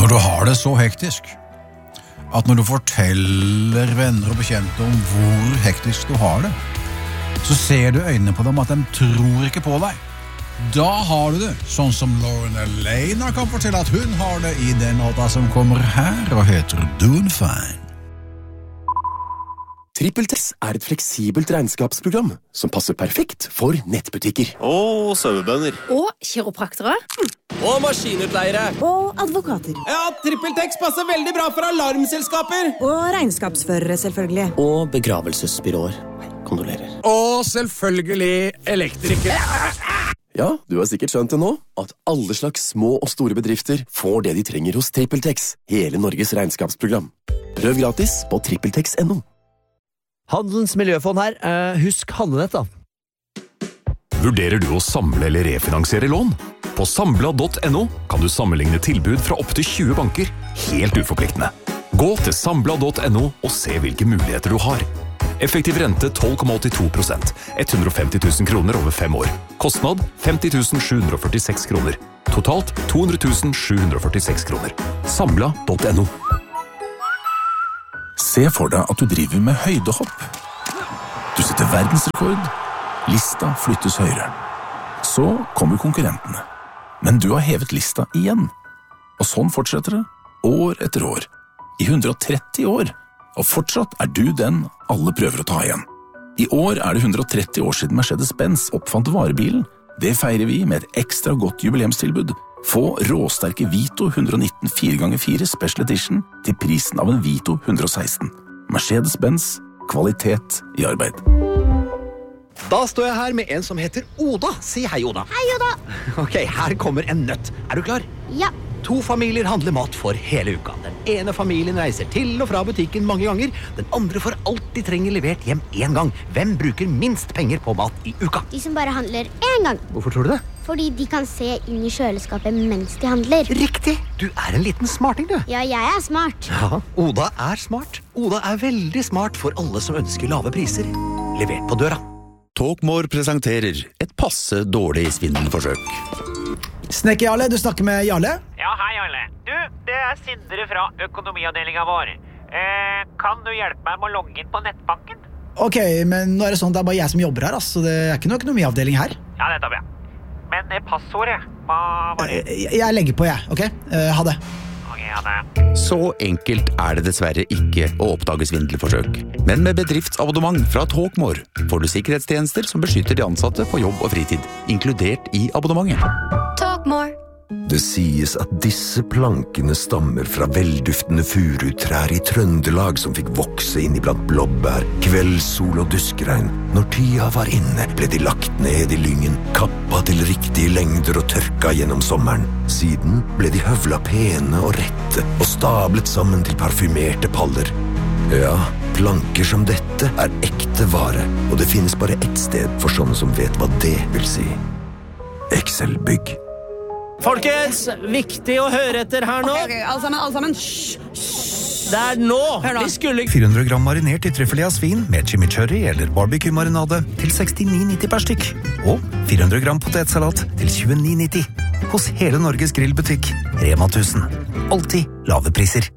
Når du har det så hektisk, at når du forteller venner og bekjente om hvor hektisk du har det, så ser du øynene på dem at de tror ikke på deg. Da har du det, sånn som Lauren Elena kan fortelle at hun har det i den låta som kommer her og heter Doing Fine. TrippelTex et fleksibelt regnskapsprogram som passer perfekt for nettbutikker. Og sauebønder. Og kiropraktere. Og maskinutleiere. Og advokater. Ja, TrippelTex passer veldig bra for alarmselskaper. Og regnskapsførere, selvfølgelig. Og begravelsesbyråer. Kondolerer. Og selvfølgelig elektrikere. Ja, du har sikkert skjønt det nå, at alle slags små og store bedrifter får det de trenger hos TrippelTex, hele Norges regnskapsprogram. Prøv gratis på trippeltex.no. Handelens miljøfond her. Husk handlenett da. Vurderer du å samle eller refinansiere lån? På Sambla.no kan du sammenligne tilbud fra opp til 20 banker, helt uforpliktende. Gå til Sambla.no og se hvilke muligheter du har. Effektiv rente 12,82%, 150 000 kroner over 5 år. Kostnad 50 746 kroner. Totalt 200 746 kroner. Sambla.no. Se for deg at du driver med høydehopp. Du setter verdensrekord. Lista flyttes høyere. Så kommer konkurrentene. Men du har hevet lista igjen. Og sånn fortsetter det, år etter år. I 130 år. Og fortsatt du den alle prøver å ta igjen. I år det 130 år siden Mercedes-Benz oppfant varebilen. Det feirer vi med et ekstra godt jubileumstilbud. Få råsterke Vito 119 4x4 Special Edition til prisen av en Vito 116. Mercedes-Benz, kvalitet i arbeid. Da står jeg her med en som heter Oda. Si hei, Oda. Hei, Oda. Ok, her kommer en nøtt. Du klar? Ja. 2 familier handler mat for hele uka. Den ene familien reiser til og fra butikken mange ganger. Den andre får alt de trenger levert hjem en gang. Hvem bruker minst penger på mat i uka? De som bare handler en gang. Hvorfor tror du det? Fordi de kan se inn i kjøleskapet mens de handler. Riktig! Du en liten smarting, du. Ja, jeg smart. Ja, Oda smart. Oda veldig smart for alle som ønsker lave priser. Levert på døra. Talkmore presenterer et passe dårlig svindelforsøk. Snekker Jarle, du snakker med Jarle? Ja, hei Jarle. Du, det Sindre fra økonomiavdelingen vår. Kan du hjelpe meg med å logge inn på nettbanken? Ok, men nå det sånn at det bare jeg som jobber her, så det ikke noe økonomiavdeling her. Ja, nettopp, ja. Men passordet, hva var det? Jeg legger på, ok? Ha det. Ok, ha det. Så enkelt det dessverre ikke å oppdage svindelforsøk. Men med bedriftsabonnement fra Talkmore får du sikkerhetstjenester som beskytter de ansatte på jobb og fritid, inkludert i abonnementet. Talkmore. Det sies at disse plankene stammer fra velduftende furutrær i Trøndelag som fikk vokse inn iblant blåbær, kveldssol og duskregn. Når tida var inne, ble de lagt ned i lyngen, kappa til riktige lengder og tørka gjennom sommeren. Siden ble de høvla pene og rette og stablet sammen til parfymerte paller. Ja, planker som dette ekte vare, og det finnes bare ett sted for sånne som vet hva det vil si. Excel-bygg. Folkens, viktig å høre etter her nå. Ok, alle sammen. Det nå. Hør nå. Vi skulle... 400 gram marinert i trøffelig av svin med chimichurri eller barbecue-marinade til 69,90 per stykk. Og 400 gram potetsalat til 29,90. Hos hele Norges grillbutikk, Rema 1000. Alltid lave priser.